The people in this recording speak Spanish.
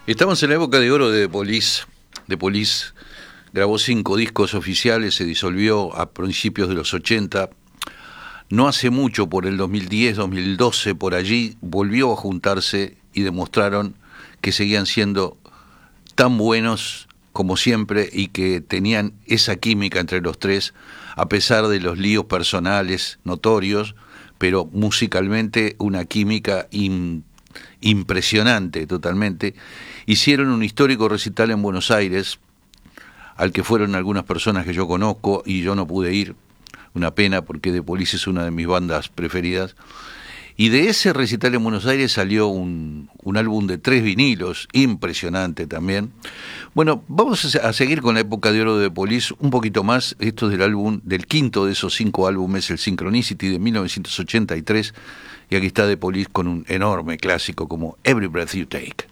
Estamos en la época de oro de The Police. The Police grabó 5 discos oficiales, se disolvió a principios de los 80. No hace mucho, por el 2010, 2012, por allí, volvió a juntarse y demostraron que seguían siendo tan buenos como siempre y que tenían esa química entre los tres, a pesar de los líos personales notorios, pero musicalmente una química impresionante totalmente. Hicieron un histórico recital en Buenos Aires, al que fueron algunas personas que yo conozco y yo no pude ir, una pena porque The Police es una de mis bandas preferidas. Y de ese recital en Buenos Aires salió un álbum de 3 vinilos, impresionante también. Bueno, vamos a seguir con la época de oro de The Police un poquito más. Esto es del álbum, del quinto de esos 5 álbumes, el Synchronicity de 1983. Y aquí está The Police con un enorme clásico como Every Breath You Take.